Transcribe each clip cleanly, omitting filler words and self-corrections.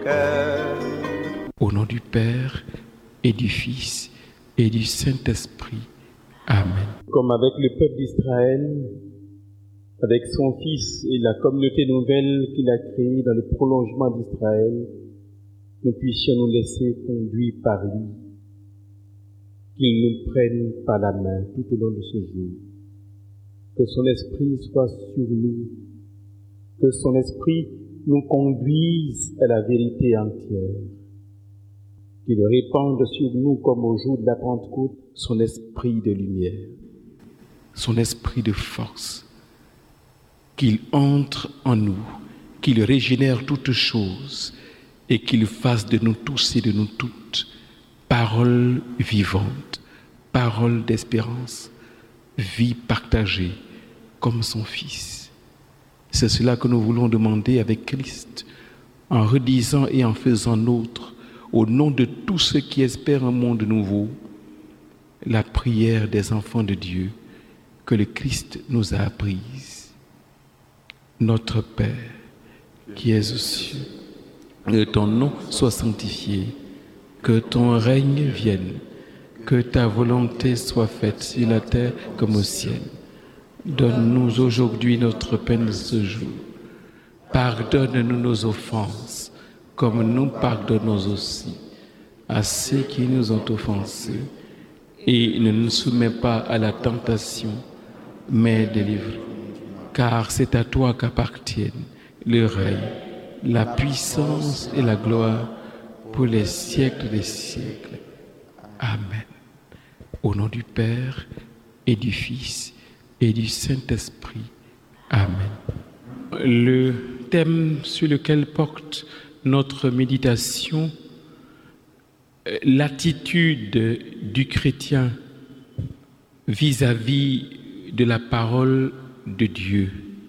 cœur. Au nom du Père et du Fils et du Saint-Esprit. Amen. Comme avec le peuple d'Israël, avec son Fils et la communauté nouvelle qu'il a créée dans le prolongement d'Israël, nous puissions nous laisser conduire par lui, qu'il nous prenne par la main tout au long de ce jour. Que son esprit soit sur nous, que son esprit nous conduise à la vérité entière, qu'il répande sur nous comme au jour de la Pentecôte son esprit de lumière, son esprit de force, qu'il entre en nous, qu'il régénère toutes choses et qu'il fasse de nous tous et de nous toutes paroles vivantes, paroles d'espérance, vie partagée comme son Fils. C'est cela que nous voulons demander avec Christ, en redisant et en faisant nôtre, au nom de tous ceux qui espèrent un monde nouveau, la prière des enfants de Dieu que le Christ nous a apprise. Notre Père, qui es aux cieux, que ton nom soit sanctifié, que ton règne vienne, que ta volonté soit faite sur la terre comme au ciel. Donne-nous aujourd'hui notre pain de ce jour. Pardonne-nous nos offenses, comme nous pardonnons aussi à ceux qui nous ont offensés. Et ne nous soumets pas à la tentation, mais délivre. Car c'est à toi qu'appartiennent le règne, la puissance et la gloire pour les siècles des siècles. Amen. Au nom du Père et du Fils et du Saint-Esprit. Amen. Le thème sur lequel porte notre méditation, l'attitude du chrétien vis-à-vis de la parole de Dieu.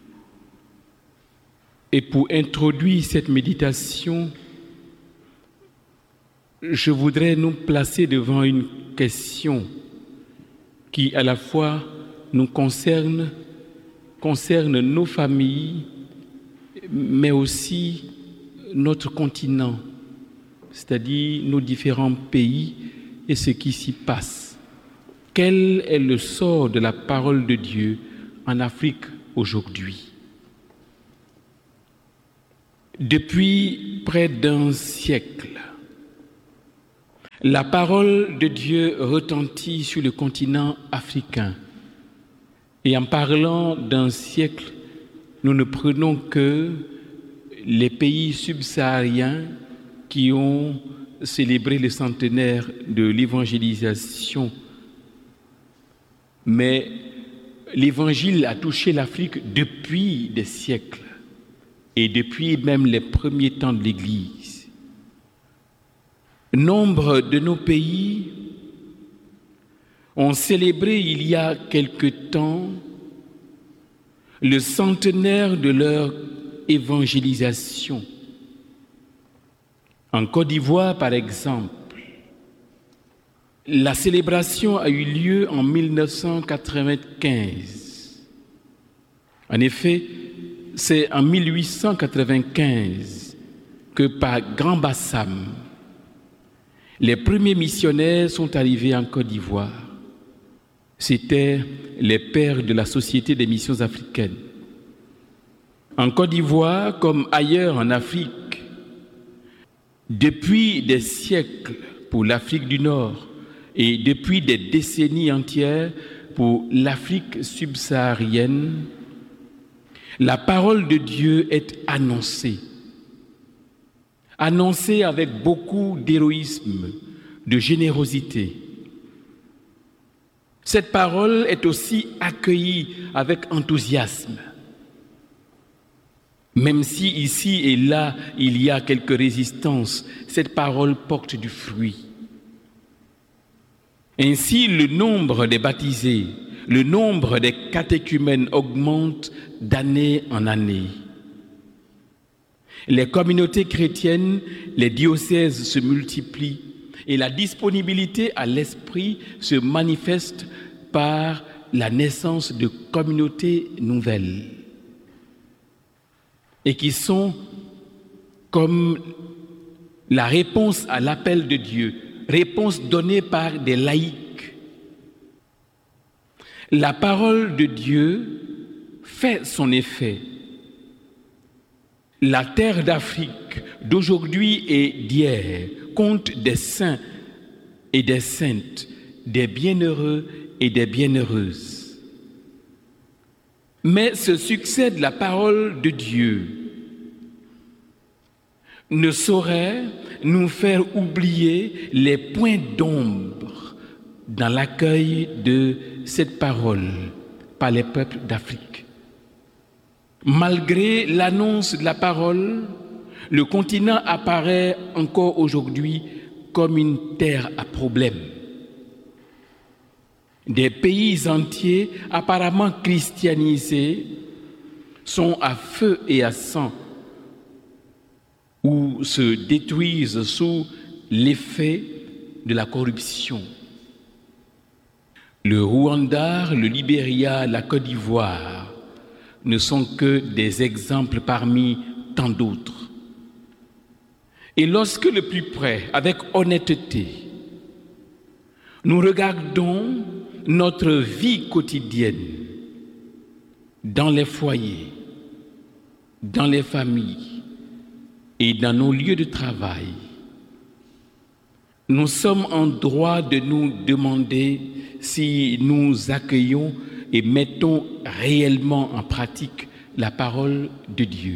Et pour introduire cette méditation, je voudrais nous placer devant une question qui à la fois nous concerne nos familles, mais aussi notre continent, c'est-à-dire nos différents pays et ce qui s'y passe. Quel est le sort de la parole de Dieu en Afrique aujourd'hui? Depuis près d'un siècle, la parole de Dieu retentit sur le continent africain. Et en parlant d'un siècle, nous ne prenons que les pays subsahariens qui ont célébré le centenaire de l'évangélisation. Mais l'évangile a touché l'Afrique depuis des siècles et depuis même les premiers temps de l'Église. Nombre de nos pays ont célébré il y a quelque temps le centenaire de leur évangélisation. En Côte d'Ivoire, par exemple, la célébration a eu lieu en 1995. En effet, c'est en 1895 que par Grand Bassam, les premiers missionnaires sont arrivés en Côte d'Ivoire. C'étaient les pères de la Société des missions africaines. En Côte d'Ivoire, comme ailleurs en Afrique, depuis des siècles pour l'Afrique du Nord et depuis des décennies entières pour l'Afrique subsaharienne, la parole de Dieu est annoncée. Annoncée avec beaucoup d'héroïsme, de générosité. Cette parole est aussi accueillie avec enthousiasme. Même si ici et là, il y a quelques résistances, cette parole porte du fruit. Ainsi, le nombre des baptisés, le nombre des catéchumènes augmente d'année en année. Les communautés chrétiennes, les diocèses se multiplient et la disponibilité à l'esprit se manifeste par la naissance de communautés nouvelles et qui sont comme la réponse à l'appel de Dieu, réponse donnée par des laïcs. La parole de Dieu fait son effet. La terre d'Afrique d'aujourd'hui et d'hier compte des saints et des saintes, des bienheureux et des bienheureuses. Mais ce succès de la parole de Dieu ne saurait nous faire oublier les points d'ombre dans l'accueil de cette parole par les peuples d'Afrique. Malgré l'annonce de la parole, le continent apparaît encore aujourd'hui comme une terre à problème. Des pays entiers apparemment christianisés sont à feu et à sang ou se détruisent sous l'effet de la corruption. Le Rwanda, le Libéria, la Côte d'Ivoire ne sont que des exemples parmi tant d'autres. Et lorsque le plus près, avec honnêteté, nous regardons notre vie quotidienne dans les foyers, dans les familles et dans nos lieux de travail, nous sommes en droit de nous demander si nous accueillons et mettons réellement en pratique la parole de Dieu.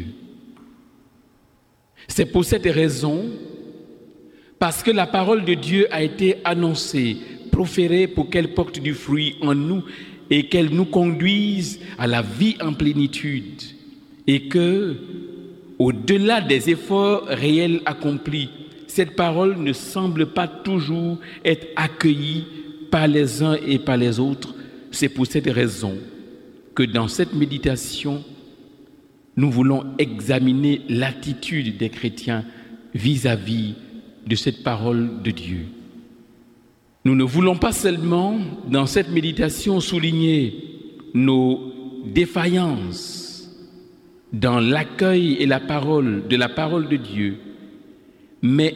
C'est pour cette raison, parce que la parole de Dieu a été annoncée, proférée pour qu'elle porte du fruit en nous et qu'elle nous conduise à la vie en plénitude, et que, au-delà des efforts réels accomplis, cette parole ne semble pas toujours être accueillie par les uns et par les autres. C'est pour cette raison que dans cette méditation, nous voulons examiner l'attitude des chrétiens vis-à-vis de cette parole de Dieu. Nous ne voulons pas seulement, dans cette méditation, souligner nos défaillances dans l'accueil et la parole de la parole de Dieu, mais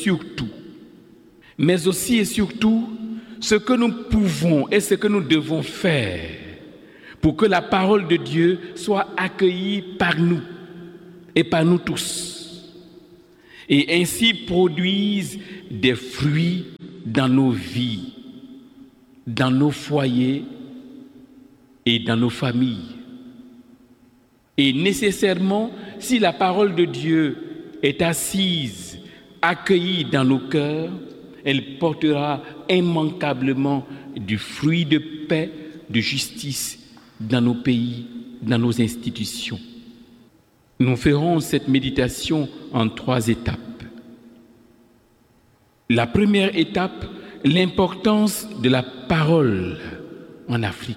aussi et surtout, ce que nous pouvons et ce que nous devons faire pour que la parole de Dieu soit accueillie par nous et par nous tous, et ainsi produise des fruits dans nos vies, dans nos foyers et dans nos familles. Et nécessairement, si la parole de Dieu est assise, accueillie dans nos cœurs, elle portera immanquablement du fruit de paix, de justice dans nos pays, dans nos institutions. Nous ferons cette méditation en 3 étapes. La première étape, l'importance de la parole en Afrique.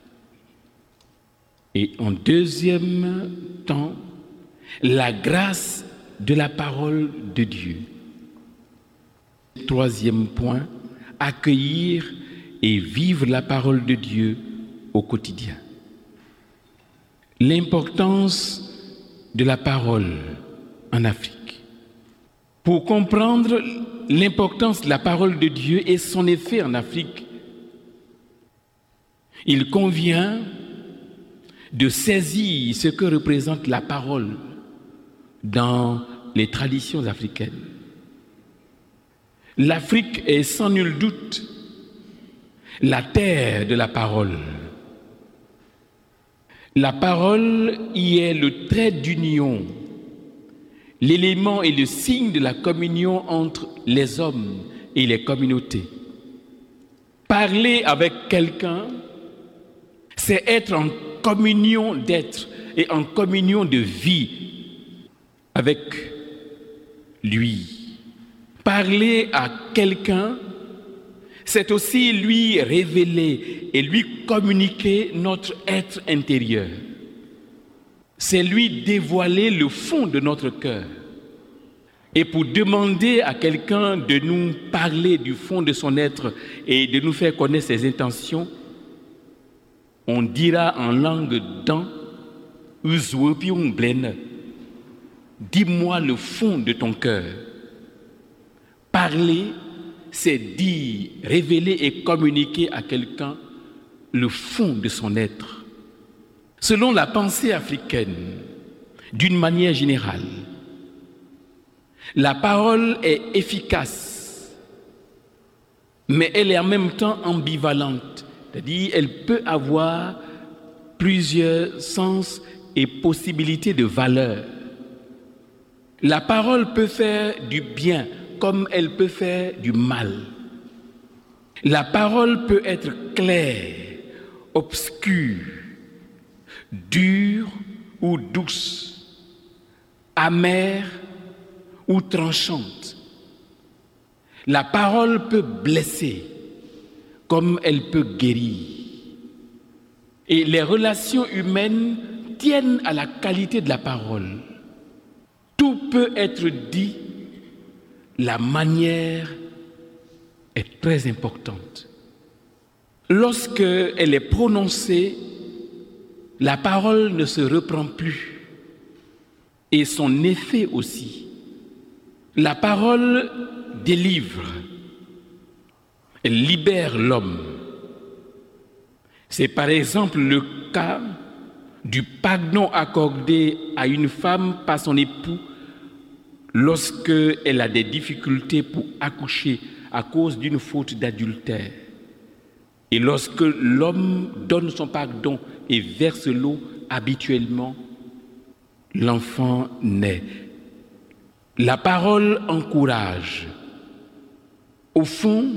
Et en deuxième temps, la grâce de la parole de Dieu. Troisième point, accueillir et vivre la parole de Dieu au quotidien. L'importance de la parole en Afrique. Pour comprendre l'importance de la parole de Dieu et son effet en Afrique, il convient de saisir ce que représente la parole dans les traditions africaines. L'Afrique est sans nul doute la terre de la parole. La parole y est le trait d'union, l'élément et le signe de la communion entre les hommes et les communautés. Parler avec quelqu'un, c'est être en communion d'être et en communion de vie avec lui. Parler à quelqu'un, c'est aussi lui révéler et lui communiquer notre être intérieur. C'est lui dévoiler le fond de notre cœur. Et pour demander à quelqu'un de nous parler du fond de son être et de nous faire connaître ses intentions, on dira en langue d'an, dis-moi le fond de ton cœur. Parler, c'est dire, révéler et communiquer à quelqu'un le fond de son être. Selon la pensée africaine, d'une manière générale, la parole est efficace, mais elle est en même temps ambivalente, c'est-à-dire elle peut avoir plusieurs sens et possibilités de valeur. La parole peut faire du bien comme elle peut faire du mal. La parole peut être claire, obscure, dure ou douce, amère ou tranchante. La parole peut blesser comme elle peut guérir. Et les relations humaines tiennent à la qualité de la parole. Tout peut être dit, la manière est très importante. Lorsque elle est prononcée, la parole ne se reprend plus et son effet aussi. La parole délivre, elle libère l'homme. C'est par exemple le cas du pardon accordé à une femme par son époux lorsqu'elle a des difficultés pour accoucher à cause d'une faute d'adultère. Et lorsque l'homme donne son pardon et verse l'eau habituellement, l'enfant naît. La parole encourage. Au fond,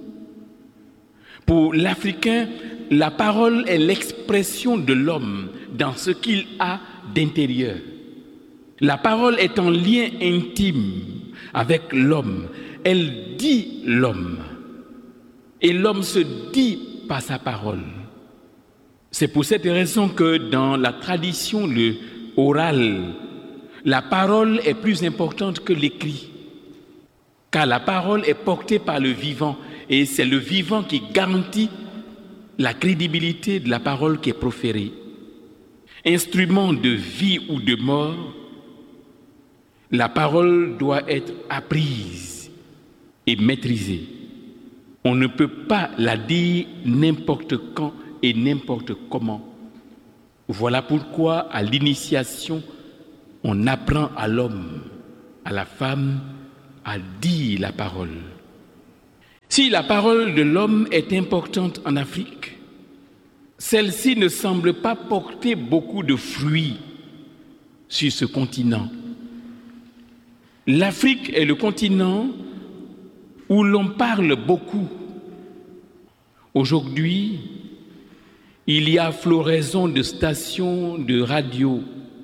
pour l'Africain, la parole est l'expression de l'homme dans ce qu'il a d'intérieur. La parole est en lien intime avec l'homme. Elle dit l'homme. Et l'homme se dit par sa parole. C'est pour cette raison que dans la tradition orale, la parole est plus importante que l'écrit. Car la parole est portée par le vivant. Et c'est le vivant qui garantit la crédibilité de la parole qui est proférée. Instrument de vie ou de mort, la parole doit être apprise et maîtrisée. On ne peut pas la dire n'importe quand et n'importe comment. Voilà pourquoi à l'initiation, on apprend à l'homme, à la femme, à dire la parole. Si la parole de l'homme est importante en Afrique, celle-ci ne semble pas porter beaucoup de fruits sur ce continent. L'Afrique est le continent où l'on parle beaucoup. Aujourd'hui, il y a floraison de stations de radio,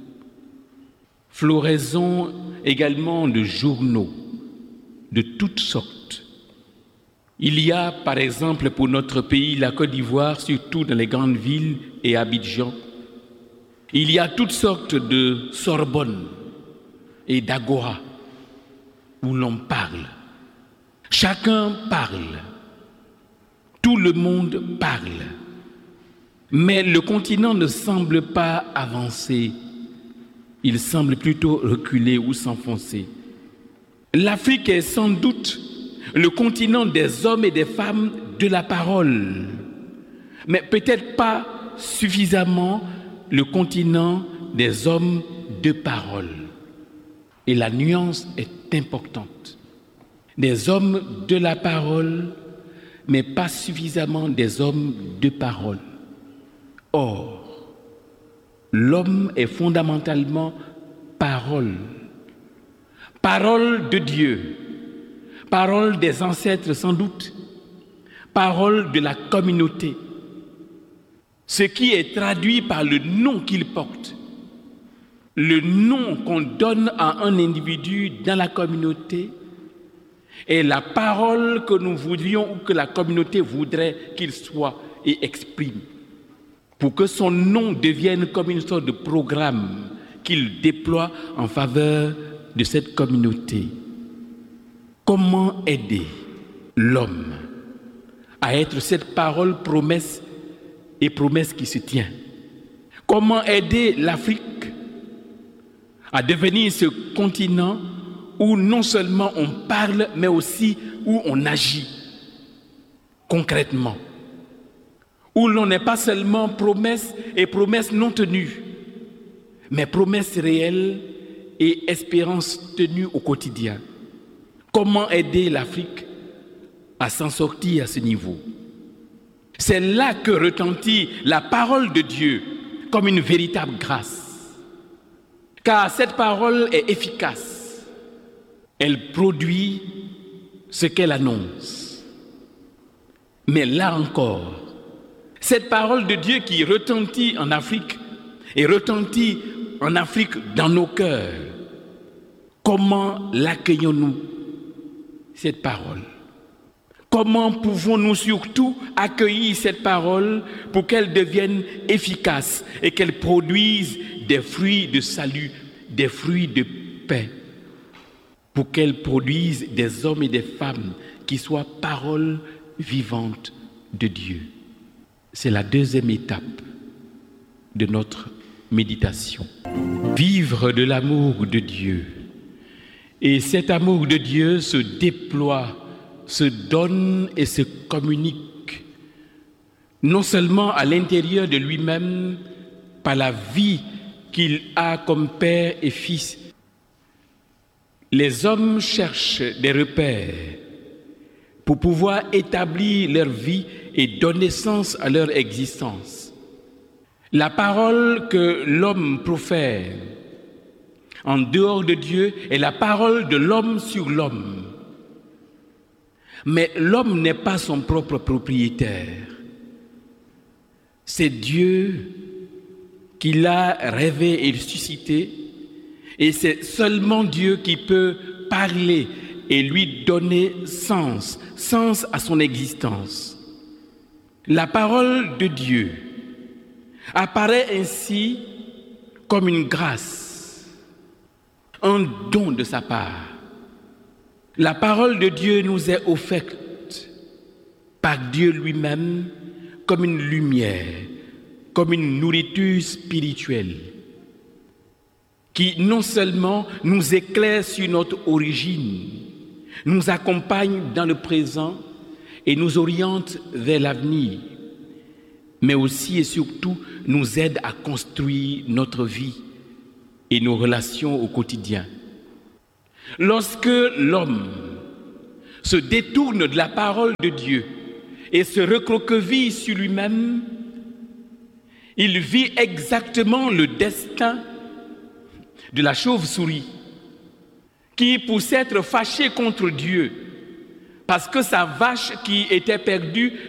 floraison également de journaux de toutes sortes. Il y a, par exemple, pour notre pays, la Côte d'Ivoire, surtout dans les grandes villes et Abidjan, il y a toutes sortes de Sorbonne et d'Agora où l'on parle. Chacun parle. Tout le monde parle. Mais le continent ne semble pas avancer. Il semble plutôt reculer ou s'enfoncer. L'Afrique est sans doute le continent des hommes et des femmes de la parole, mais peut-être pas suffisamment le continent des hommes de parole. Et la nuance est importante. Des hommes de la parole, mais pas suffisamment des hommes de parole. Or, l'homme est fondamentalement parole. Parole de Dieu. Parole des ancêtres sans doute, parole de la communauté, ce qui est traduit par le nom qu'il porte, le nom qu'on donne à un individu dans la communauté est la parole que nous voudrions ou que la communauté voudrait qu'il soit et exprime, pour que son nom devienne comme une sorte de programme qu'il déploie en faveur de cette communauté. Comment aider l'homme à être cette parole promesse et promesse qui se tient? Comment aider l'Afrique à devenir ce continent où non seulement on parle, mais aussi où on agit concrètement, où l'on n'est pas seulement promesses et promesses non tenues, mais promesses réelles et espérances tenues au quotidien. Comment aider l'Afrique à s'en sortir à ce niveau? C'est là que retentit la parole de Dieu comme une véritable grâce. Car cette parole est efficace. Elle produit ce qu'elle annonce. Mais là encore, cette parole de Dieu qui retentit en Afrique et retentit en Afrique dans nos cœurs, comment l'accueillons-nous, cette parole? Comment pouvons-nous surtout accueillir cette parole pour qu'elle devienne efficace et qu'elle produise des fruits de salut, des fruits de paix, pour qu'elle produise des hommes et des femmes qui soient paroles vivantes de Dieu? C'est la deuxième étape de notre méditation. Vivre de l'amour de Dieu. Et cet amour de Dieu se déploie, se donne et se communique, non seulement à l'intérieur de lui-même, par la vie qu'il a comme père et fils. Les hommes cherchent des repères pour pouvoir établir leur vie et donner sens à leur existence. La parole que l'homme profère en dehors de Dieu est la parole de l'homme sur l'homme. Mais l'homme n'est pas son propre propriétaire. C'est Dieu qui l'a rêvé et suscité, et c'est seulement Dieu qui peut parler et lui donner sens à son existence. La parole de Dieu apparaît ainsi comme une grâce, un don de sa part. La parole de Dieu nous est offerte par Dieu lui-même comme une lumière, comme une nourriture spirituelle qui non seulement nous éclaire sur notre origine, nous accompagne dans le présent et nous oriente vers l'avenir, mais aussi et surtout nous aide à construire notre vie et nos relations au quotidien. Lorsque l'homme se détourne de la parole de Dieu et se recroqueville sur lui-même, il vit exactement le destin de la chauve-souris qui, pour s'être fâché contre Dieu, parce que sa vache qui était perdue